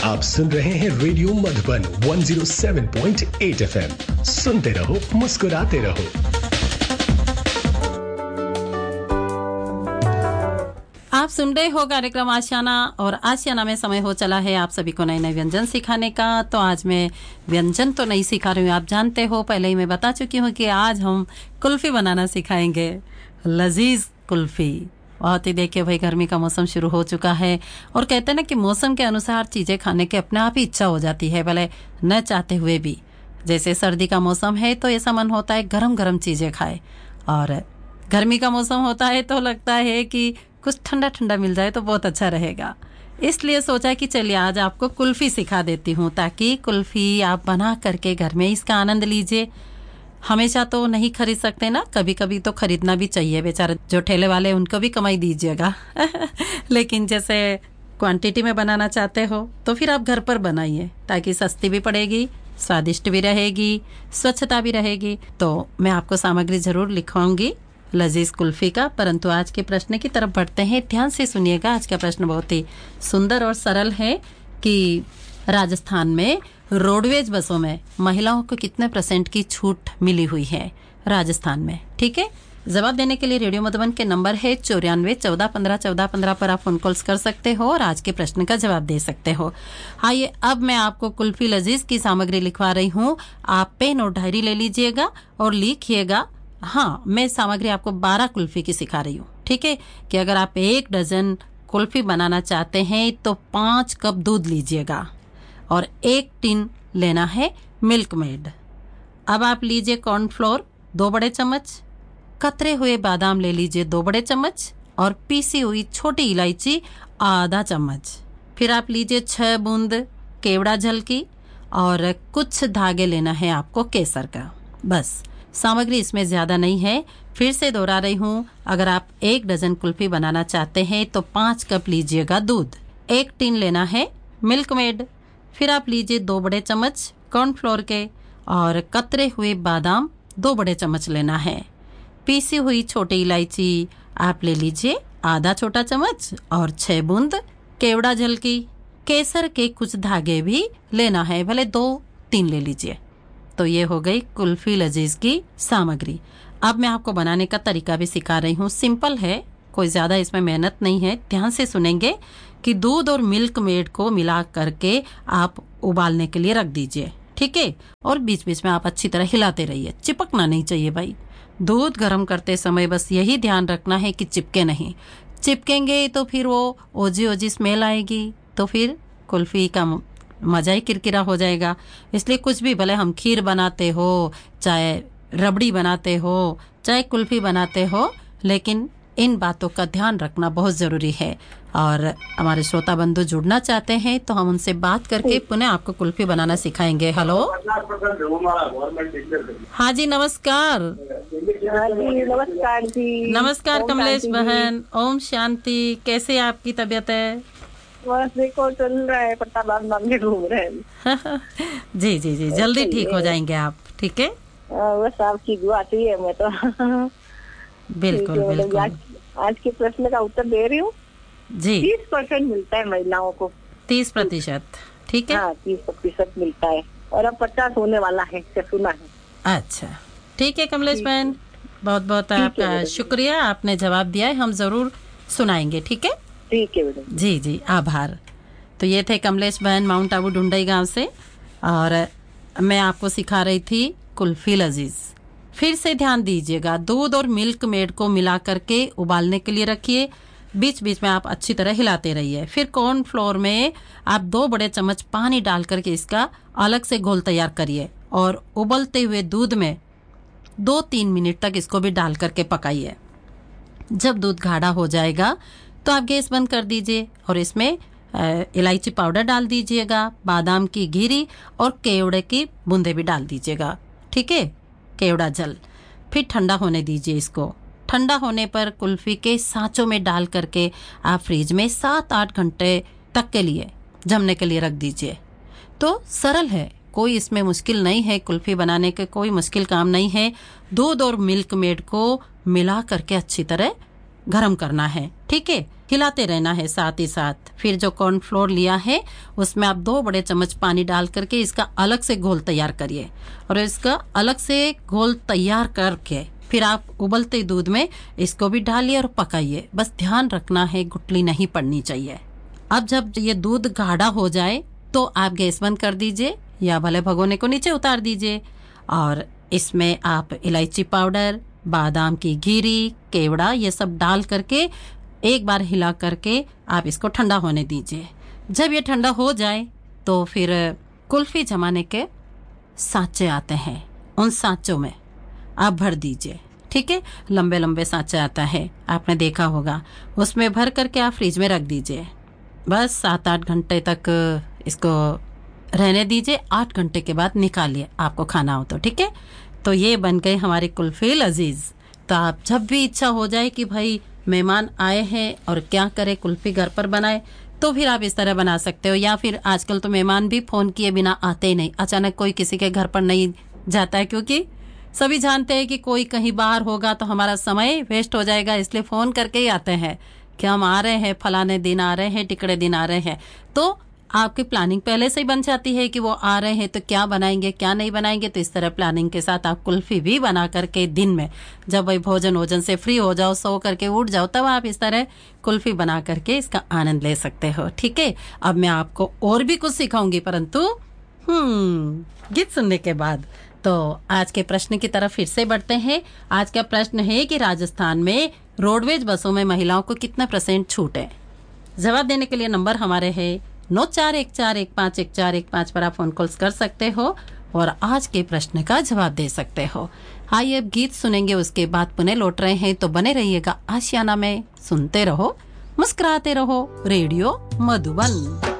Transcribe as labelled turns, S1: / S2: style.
S1: आप सुन रहे हैं रेडियो मधुबन 107.8 FM। सुनते रहो, मुस्कुराते रहो।
S2: आप सुन रहे हो कार्यक्रम आशियाना, और आशियाना में समय हो चला है आप सभी को नए नए व्यंजन सिखाने का। तो आज मैं व्यंजन तो नहीं सिखा रही हूँ, आप जानते हो, पहले ही मैं बता चुकी हूँ कि आज हम कुल्फी बनाना सिखाएंगे। लजीज कुल्फी। बहुत ही देखिए भाई, गर्मी का मौसम शुरू हो चुका है और कहते हैं ना कि मौसम के अनुसार चीज़ें खाने की अपने आप ही इच्छा हो जाती है, भले न चाहते हुए भी। जैसे सर्दी का मौसम है तो ऐसा मन होता है गरम गरम चीज़ें खाए, और गर्मी का मौसम होता है तो लगता है कि कुछ ठंडा ठंडा मिल जाए तो बहुत अच्छा रहेगा। इसलिए सोचा कि चलिए आज आपको कुल्फ़ी सिखा देती हूँ, ताकि कुल्फ़ी आप बना करके घर में इसका आनंद लीजिए। हमेशा तो नहीं खरीद सकते ना, कभी कभी तो खरीदना भी चाहिए, बेचारे जो ठेले वाले उनको भी कमाई दीजिएगा। लेकिन जैसे क्वांटिटी में बनाना चाहते हो तो फिर आप घर पर बनाइए, ताकि सस्ती भी पड़ेगी, स्वादिष्ट भी रहेगी, स्वच्छता भी रहेगी। तो मैं आपको सामग्री जरूर लिखवाऊंगी लजीज कुल्फी का। परंतु आज के प्रश्न की तरफ बढ़ते हैं, ध्यान से सुनिएगा। आज का प्रश्न बहुत ही सुंदर और सरल है कि राजस्थान में रोडवेज बसों में महिलाओं को कितने % की छूट मिली हुई है राजस्थान में। ठीक है, जवाब देने के लिए रेडियो मधुबन के नंबर है 94 14 15 14 15 पर आप फोन कॉल्स कर सकते हो और आज के प्रश्न का जवाब दे सकते हो। आइए अब मैं आपको कुल्फी लजीज की सामग्री लिखवा रही हूँ। आप पेन और डायरी ले लीजिएगा और लिखिएगा। हाँ, मैं सामग्री आपको 12 कुल्फी की सिखा रही हूँ। ठीक है, कि अगर आप 1 डजन कुल्फी बनाना चाहते हैं तो 5 कप दूध लीजिएगा और 1 टिन लेना है मिल्क मेड। अब आप लीजिए कॉर्नफ्लोर 2 बड़े चम्मच, कतरे हुए बादाम ले लीजिए 2 बड़े चम्मच, और पीसी हुई छोटी इलायची आधा चम्मच। फिर आप लीजिए 6 बूंद केवड़ा जल की, और कुछ धागे लेना है आपको केसर का। बस, सामग्री इसमें ज़्यादा नहीं है। फिर से दोहरा रही हूँ, अगर आप 1 डजन कुल्फी बनाना चाहते हैं तो 5 कप लीजिएगा दूध, 1 टिन लेना है मिल्क मेड, फिर आप लीजिए 2 बड़े चम्मच कॉर्नफ्लोर के, और कतरे हुए बादाम 2 बड़े चम्मच लेना है। पीसी हुई छोटी इलायची आप ले लीजिए आधा छोटा चम्मच, और 6 बूंद केवड़ा जल की। केसर के कुछ धागे भी लेना है, भले 2-3 ले लीजिए। तो ये हो गई कुल्फी लजीज की सामग्री। अब मैं आपको बनाने का तरीका भी सिखा रही हूँ। सिंपल है, कोई ज़्यादा इसमें मेहनत नहीं है। ध्यान से सुनेंगे कि दूध और मिल्क मेड को मिला करके आप उबालने के लिए रख दीजिए। ठीक है, और बीच बीच में आप अच्छी तरह हिलाते रहिए, चिपकना नहीं चाहिए भाई। दूध गर्म करते समय बस यही ध्यान रखना है कि चिपके नहीं। चिपकेंगे तो फिर वो ओजी ओजी स्मेल आएगी, तो फिर कुल्फी का मज़ा ही किरकिरा हो जाएगा। इसलिए कुछ भी, भले हम खीर बनाते हो, चाहे रबड़ी बनाते हो, चाहे कुल्फी बनाते हो, लेकिन इन बातों का ध्यान रखना बहुत ज़रूरी है। और हमारे श्रोता बंधु जुड़ना चाहते हैं तो हम उनसे बात करके पुनः आपको कुल्फी बनाना सिखाएंगे। हेलो, हाँ जी, नमस्कार।
S3: नमस्कार जी।
S2: नमस्कार कमलेश बहन, ओम शांति। कैसे आपकी तबीयत है?
S3: बस देखो चल रहा है, प्रतापगढ़ में घूम रहे हैं।
S2: जी जी जी, जल्दी ठीक हो जाएंगे आप। ठीक है,
S3: बस आपकी दुआ चाहिए। मैं तो
S2: बिल्कुल बिल्कुल।
S3: आज के प्रश्न का उत्तर दे रही हूँ
S2: जी।
S3: 30% मिलता है महिलाओं को।
S2: 30%? ठीक है,
S3: हाँ, 30% मिलता है, और अब 50 होने वाला है, सुना है।
S2: अच्छा, ठीक है कमलेश बहन, बहुत बहुत आपका शुक्रिया, आपने जवाब दिया है, हम जरूर सुनाएंगे। ठीक है,
S3: ठीक है बेटा
S2: जी जी, आभार। तो ये थे कमलेश बहन माउंट आबू ढूंढई गांव से, और मैं आपको सिखा रही थी कुल्फी लजीज। फिर से ध्यान दीजिएगा, दूध और मिल्क मेड को मिला करके उबालने के लिए रखिए, बीच बीच में आप अच्छी तरह हिलाते रहिए। फिर कॉर्नफ्लोर में आप 2 बड़े चम्मच पानी डाल करके इसका अलग से घोल तैयार करिए, और उबलते हुए दूध में 2-3 मिनट तक इसको भी डाल करके पकाइए। जब दूध गाढ़ा हो जाएगा तो आप गैस बंद कर दीजिए, और इसमें इलायची पाउडर डाल दीजिएगा, बादाम की घिरी और केवड़े की बूंदे भी डाल दीजिएगा। ठीक है, केवड़ा जल। फिर ठंडा होने दीजिए इसको। ठंडा होने पर कुल्फी के सांचों में डाल करके आप फ्रिज में 7-8 घंटे तक के लिए जमने के लिए रख दीजिए। तो सरल है, कोई इसमें मुश्किल नहीं है, कुल्फी बनाने के कोई मुश्किल काम नहीं है। दूध और मिल्क मेड को मिला करके अच्छी तरह गरम करना है। ठीक है, हिलाते रहना है साथ ही साथ। फिर जो कॉर्नफ्लोर लिया है उसमें आप 2 बड़े चम्मच पानी डाल करके इसका अलग से घोल तैयार करिए और इसका अलग से घोल तैयार करके फिर आप उबलते दूध में इसको भी डालिए और पकाइए। बस ध्यान रखना है गुठली नहीं पड़नी चाहिए। अब जब ये दूध गाढ़ा हो जाए तो आप गैस बंद कर दीजिए या भले भगोने को नीचे उतार दीजिए और इसमें आप इलायची पाउडर, बादाम की गिरी, केवड़ा ये सब डाल करके एक बार हिला करके आप इसको ठंडा होने दीजिए। जब ये ठंडा हो जाए तो फिर कुल्फी जमाने के सांचे आते हैं, उन सांचों में आप भर दीजिए। ठीक है, लंबे लंबे सांचे आता है, आपने देखा होगा, उसमें भर करके आप फ्रिज में रख दीजिए। बस 7-8 घंटे तक इसको रहने दीजिए। 8 घंटे के बाद निकालिए आपको खाना हो तो। ठीक है, तो ये बन गए हमारी कुल्फी लजीज। तो आप जब भी इच्छा हो जाए कि भाई मेहमान आए हैं और क्या करें, कुल्फी घर पर बनाए, तो फिर आप इस तरह बना सकते हो। या फिर आजकल तो मेहमान भी फोन किए बिना आते ही नहीं, अचानक कोई किसी के घर पर नहीं जाता है, क्योंकि सभी जानते हैं कि कोई कहीं बाहर होगा तो हमारा समय वेस्ट हो जाएगा, इसलिए फोन करके ही आते हैं कि हम आ रहे हैं, फलाने दिन आ रहे हैं, टिकड़े दिन आ रहे हैं। तो आपकी प्लानिंग पहले से ही बन जाती है कि वो आ रहे हैं तो क्या बनाएंगे क्या नहीं बनाएंगे। तो इस तरह प्लानिंग के साथ आप कुल्फी भी बना करके दिन में जब वही भोजन से फ्री हो जाओ, सो करके उठ जाओ, तब आप इस तरह कुल्फी बना करके इसका आनंद ले सकते हो। ठीक है, अब मैं आपको और भी कुछ सिखाऊंगी, परंतु गीत सुनने के बाद। तो आज के प्रश्न की तरफ फिर से बढ़ते हैं। आज का प्रश्न है कि राजस्थान में रोडवेज बसों में महिलाओं को कितना % छूट है। जवाब देने के लिए नंबर हमारे है 9414151415 पर आप फोन कॉल्स कर सकते हो और आज के प्रश्न का जवाब दे सकते हो। आइए अब गीत सुनेंगे, उसके बाद पुनः लौट रहे हैं। तो बने रहिएगा आशियाना में, सुनते रहो, मुस्कुराते रहो, रेडियो मधुबन।